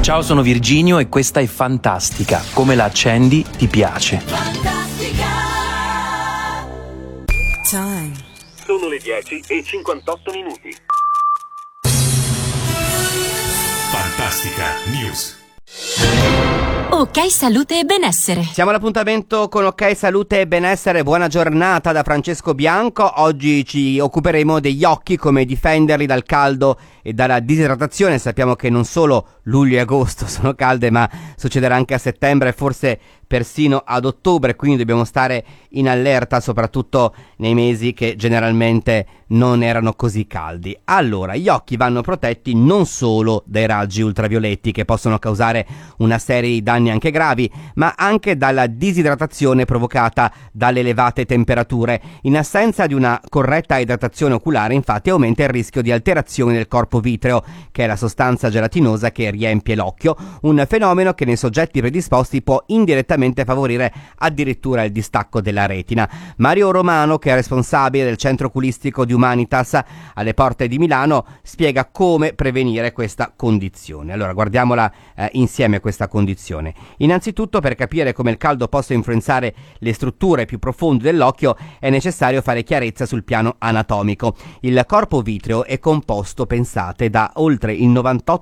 Ciao, sono Virginio e questa è Fantastica. Come la accendi, ti piace. Fantastica. Time. Sono le 10:58. Fantastica News. Ok Salute e Benessere. Siamo all'appuntamento con Ok Salute e Benessere. Buona giornata da Francesco Bianco. Oggi ci occuperemo degli occhi, come difenderli dal caldo e dalla disidratazione. Sappiamo che non solo luglio e agosto sono calde, ma succederà anche a settembre e forse persino ad ottobre, quindi dobbiamo stare in allerta soprattutto nei mesi che generalmente non erano così caldi. Allora, gli occhi vanno protetti non solo dai raggi ultravioletti che possono causare una serie di danni anche gravi, ma anche dalla disidratazione provocata dalle elevate temperature. In assenza di una corretta idratazione oculare, infatti, aumenta il rischio di alterazione del corpo vitreo, che è la sostanza gelatinosa che riempie l'occhio, un fenomeno che nei soggetti predisposti può indirettamente favorire addirittura il distacco della retina. Mario Romano, che è responsabile del centro oculistico di Humanitas alle porte di Milano, spiega come prevenire questa condizione. Allora, guardiamola insieme questa condizione. Innanzitutto, per capire come il caldo possa influenzare le strutture più profonde dell'occhio, è necessario fare chiarezza sul piano anatomico. Il corpo vitreo è composto, pensate, da oltre il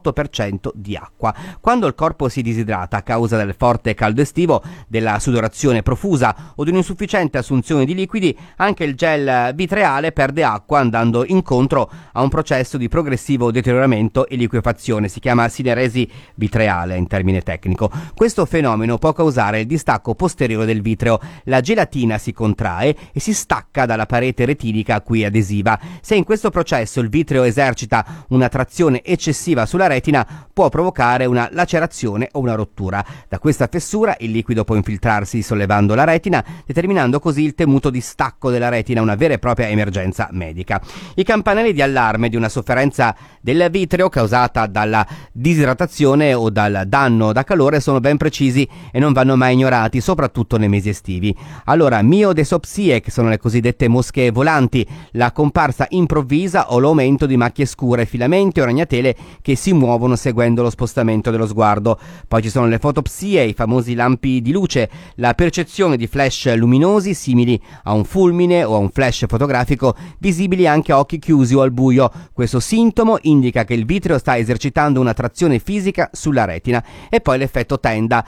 98% di acqua. Quando il corpo si disidrata a causa del forte caldo estivo, della sudorazione profusa o di un'insufficiente assunzione di liquidi, anche il gel vitreale perde acqua, andando incontro a un processo di progressivo deterioramento e liquefazione. Si chiama sineresi vitreale in termine tecnico. Questo fenomeno può causare il distacco posteriore del vitreo. La gelatina si contrae e si stacca dalla parete retinica a cui è adesiva. Se in questo processo il vitreo esercita una trazione eccessiva sulla retina, può provocare una lacerazione o una rottura. Da questa fessura il liquido può infiltrarsi sollevando la retina, determinando così il temuto distacco della retina, una vera e propria emergenza medica. I campanelli di allarme di una sofferenza del vitreo causata dalla disidratazione o dal danno da calore sono ben precisi e non vanno mai ignorati, soprattutto nei mesi estivi. Allora, miodesopsie, che sono le cosiddette mosche volanti, la comparsa improvvisa o l'aumento di macchie scure, filamenti o ragnatele che si muovono seguendo lo spostamento dello sguardo. Poi ci sono le fotopsie, i famosi lampi di luce, la percezione di flash luminosi simili a un fulmine o a un flash fotografico, visibili anche a occhi chiusi o al buio. Questo sintomo indica che il vitreo sta esercitando una trazione fisica sulla retina. E poi l'effetto tenda,